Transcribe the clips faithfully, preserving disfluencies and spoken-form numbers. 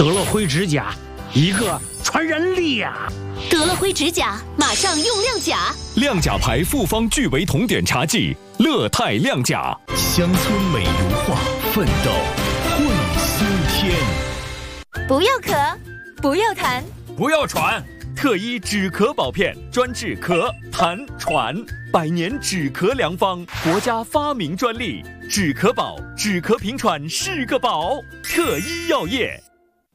得了灰指甲，一个传人力呀、啊！ 得了灰指甲，马上用亮甲。 亮甲牌复方聚维酮碘茶剂，乐泰亮甲。 乡村美如画，奋斗会新天。 不要咳，不要痰， 不要喘。特医止咳宝片，专治咳、痰、喘，百年止咳良方，国家发明专利。止咳宝，止咳平喘是个宝。特医药业。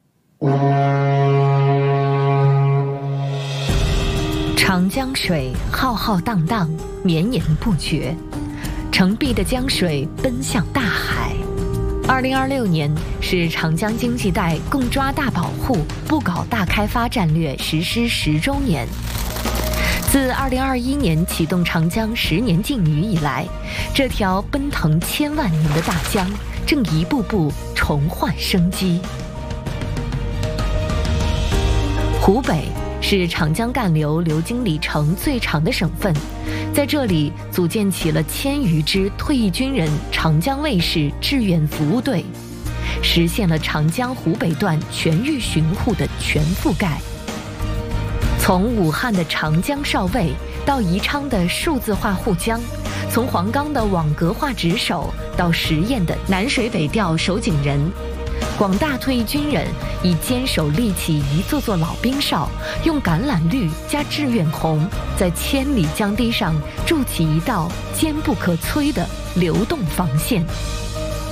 长江水浩浩荡荡，绵延不绝，澄碧的江水奔向大海。二零二六年是长江经济带共抓大保护、不搞大开发战略实施十周年。自二零二一年启动长江十年禁渔以来，这条奔腾千万年的大江正一步步重焕生机。湖北是长江干流流经里程最长的省份，在这里组建起了千余支退役军人长江卫士志愿服务队，实现了长江湖北段全域巡护的全覆盖。从武汉的长江少尉到宜昌的数字化护江，从黄冈的网格化值守到十堰的南水北调守井人，广大退役军人以坚守立起一座座老兵哨，用橄榄绿加志愿红，在千里江堤上筑起一道坚不可摧的流动防线。